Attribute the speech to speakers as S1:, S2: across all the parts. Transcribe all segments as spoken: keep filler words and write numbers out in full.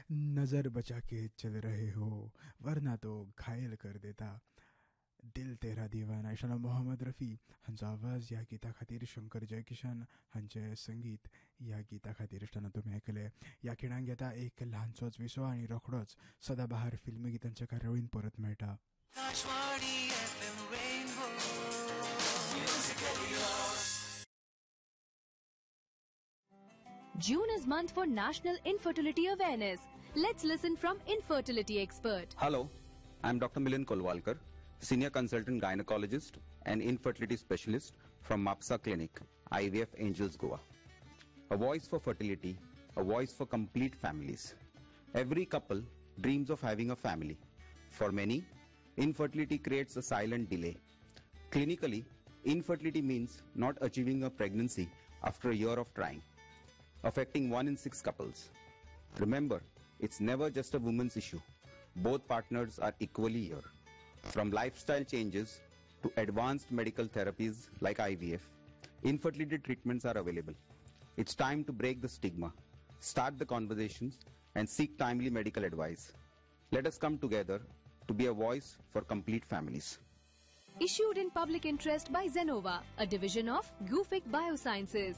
S1: नजर बचा के चल रहे हो वरना तो घायल कर देता. दिल तेरा दिवाना इशाना मोहम्मद रफी हांचो आवाज ह्या गिता खातीर शंकर जयकिशन हांचें संगीत ह्या गिता खातीर आसतना तुमी आयकले. ह्या खिणाक येता एक ल्हानसोच विसो आनी रोखडोच सदाबहार फिल्म गितांच्या कार्यावळीन परत मेळटा.
S2: June is month for National Infertility Awareness. Let's listen from infertility expert.
S3: Hello, I'm Doctor Milind Kolwalkar, Senior Consultant Gynecologist and Infertility Specialist from MAPSA Clinic, I V F Angels Goa. A voice for fertility, a voice for complete families. Every couple dreams of having a family. For many, infertility creates a silent delay. Clinically, infertility means not achieving a pregnancy after a year of trying, affecting one in six couples. Remember, it's never just a woman's issue. Both partners are equally here. From lifestyle changes to advanced medical therapies like I V F, infertility treatments are available. It's time to break the stigma, start the conversations, and seek timely medical advice. Let us come together to be a voice for complete families.
S2: Issued in public interest by Zenova, a division of Gufic Biosciences.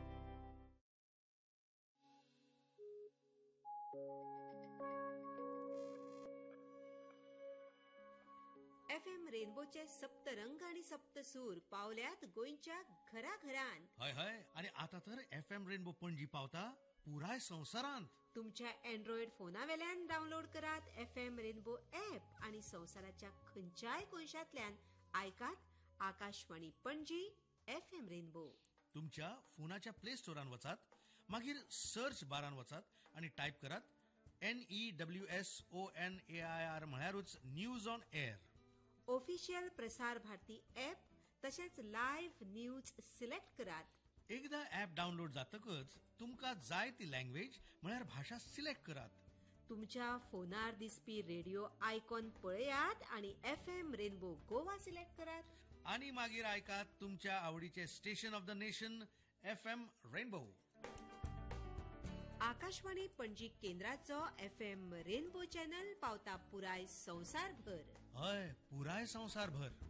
S4: F M रेनबोचे Saptarang आणि सप्तसूर पावल्यात गोंयच्या घराघरांत.
S5: हय हय आणि आता तर F M rainbow Panaji पावता पुराय संवसारांत.
S4: तुमच्या अँड्रॉइड फोनावेल्यान डाउनलोड करात एफ एम रेनबो ऍप आणि संवसाराच्या खंयच्याय कोनशांतल्यान आयकात Akashvani Panaji F M rainbow.
S5: तुमच्या फोनाच्या प्ले स्टोरान वचात, मागीर सर्च बारान वचात आणि टाईप करात N E W S O N A I R म्हळ्यारूच news on air.
S4: Official Prasar Bharati app तशेंच लाईव्ह न्यूज सिलेक्ट करात.
S5: एकदा ऍप डाउनलोड जातकच तुमका जाय ती लँग्वेज म्हळ्यार भाषा सिलेक्ट करात.
S4: तुमच्या फोनार दिसपी रेडिओ आयकॉन पळयात आणि F M rainbow Goa select करात.
S5: आणि मागीर आयकात तुमच्या आवडीचे station of the nation F M rainbow.
S4: Akashvani Panaji केंद्राचो F M rainbow channel पावता पुराय संवसारभर.
S5: हय, पुराय संवसारभर.